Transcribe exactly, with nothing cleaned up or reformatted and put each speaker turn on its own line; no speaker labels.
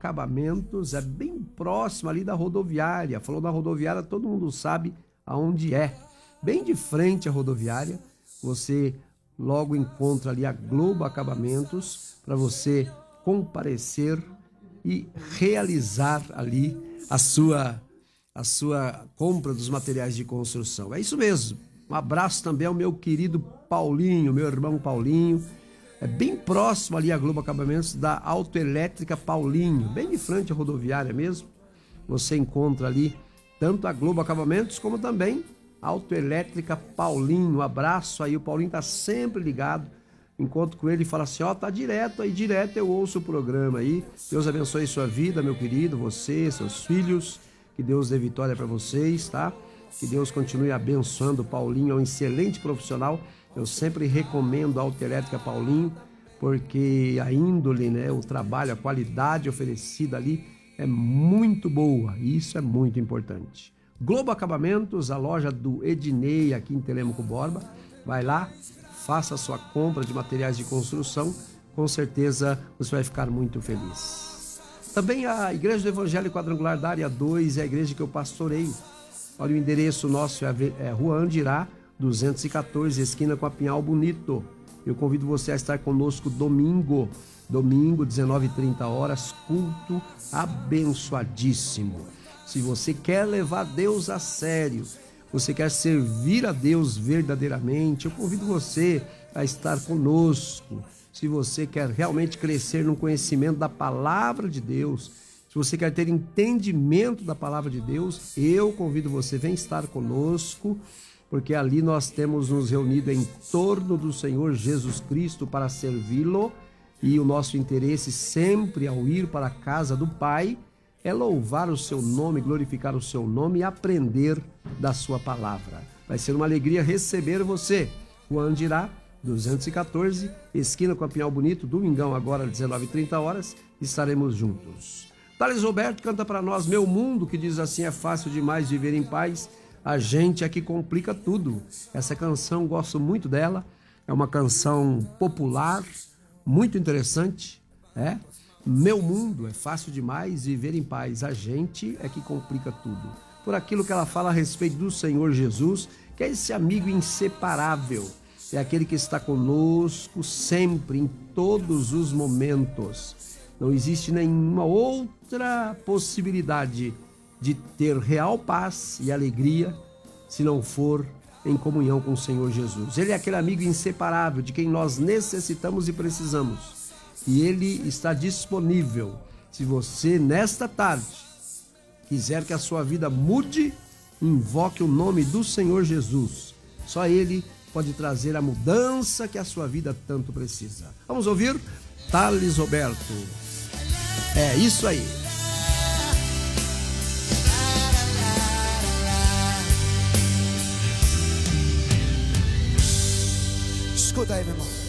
Acabamentos é bem próximo ali da rodoviária. Falou da rodoviária, todo mundo sabe aonde é. Bem de frente à rodoviária, você logo encontra ali a Globo Acabamentos para você comparecer e realizar ali a sua, a sua compra dos materiais de construção. É isso mesmo. Um abraço também ao meu querido Paulinho, meu irmão Paulinho. É bem próximo ali a Globo Acabamentos da Autoelétrica Paulinho, bem de frente à rodoviária mesmo. Você encontra ali tanto a Globo Acabamentos como também a Autoelétrica Paulinho. Um abraço aí, o Paulinho tá sempre ligado. Encontro com ele e fala assim, ó, oh, tá direto aí, direto eu ouço o programa aí. Deus abençoe sua vida, meu querido, você, seus filhos. Que Deus dê vitória para vocês, tá? Que Deus continue abençoando o Paulinho, é um excelente profissional. Eu sempre recomendo a Autoelétrica Paulinho, porque a índole, né, o trabalho, a qualidade oferecida ali é muito boa. E isso é muito importante. Globo Acabamentos, a loja do Ednei aqui em Telêmaco Borba. Vai lá, faça a sua compra de materiais de construção. Com certeza você vai ficar muito feliz. Também a Igreja do Evangelho Quadrangular da Área dois é a igreja que eu pastoreio. Olha, o endereço nosso é Rua Andirá, duzentos e quatorze, esquina com a Pinhal Bonito. Eu convido você a estar conosco domingo, domingo, dezenove e trinta horas, culto abençoadíssimo. Se você quer levar Deus a sério, você quer servir a Deus verdadeiramente, eu convido você a estar conosco. Se você quer realmente crescer no conhecimento da palavra de Deus, se você quer ter entendimento da palavra de Deus, eu convido você, vem estar conosco, porque ali nós temos nos reunido em torno do Senhor Jesus Cristo para servi-lo, e o nosso interesse sempre ao ir para a casa do Pai é louvar o seu nome, glorificar o seu nome e aprender da sua palavra. Vai ser uma alegria receber você. Rua Andirá, duzentos e quatorze, esquina com a Pinhal Bonito, domingão agora, dezenove e trinta horas, estaremos juntos. Thales Roberto canta para nós Meu Mundo, que diz assim, é fácil demais viver em paz, a gente é que complica tudo. Essa canção, gosto muito dela, é uma canção popular, muito interessante, é? Meu mundo, é fácil demais viver em paz, a gente é que complica tudo. Por aquilo que ela fala a respeito do Senhor Jesus, que é esse amigo inseparável, é aquele que está conosco sempre, em todos os momentos. Não existe nenhuma outra possibilidade de ter real paz e alegria se não for em comunhão com o Senhor Jesus. Ele é aquele amigo inseparável de quem nós necessitamos e precisamos. E ele está disponível. Se você, nesta tarde, quiser que a sua vida mude, invoque o nome do Senhor Jesus. Só ele pode trazer a mudança que a sua vida tanto precisa. Vamos ouvir Thales Roberto. É isso aí.
Escuta aí, meu irmão.